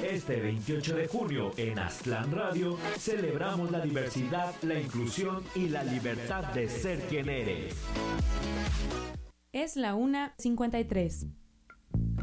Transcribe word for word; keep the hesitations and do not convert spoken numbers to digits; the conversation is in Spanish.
Este veintiocho de junio en Aztlán Radio celebramos la diversidad, la inclusión y la libertad de ser quien eres. Es la una cincuenta y tres.